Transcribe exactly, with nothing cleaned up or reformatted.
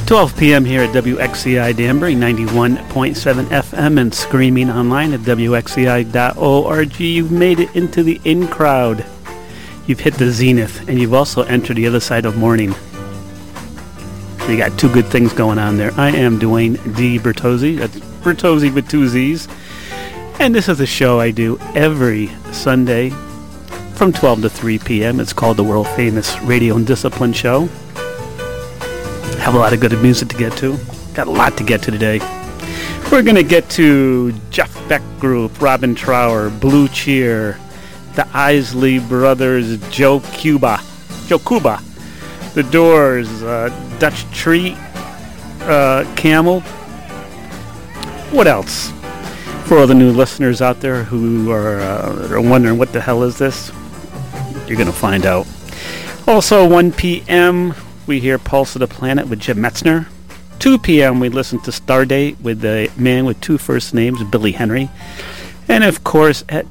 twelve p.m. here at W X C I Danbury, ninety-one point seven F M, and streaming online at W X C I dot org. You've made it into the in crowd. You've hit the zenith, and you've also entered the other side of morning. So you got two good things going on there. I am Dwayne D. Bertozzi. That's Bertozzi with two Z's. And this is a show I do every Sunday from twelve to three p.m. It's called the World Famous Radio and Discipline Show. Have a lot of good music to get to. Got a lot to get to today. We're going to get to Jeff Beck Group, Robin Trower, Blue Cheer, the Isley Brothers, Joe Cuba, Joe Cuba, The Doors, uh, Dutch Tree, uh, Camel. What else? For all the new listeners out there who are, uh, are wondering what the hell is this, you're going to find out. Also, one p.m., we hear Pulse of the Planet with Jim Metzner. two p.m., we listen to Stardate with the man with two first names, Billy Henry. And, of course, at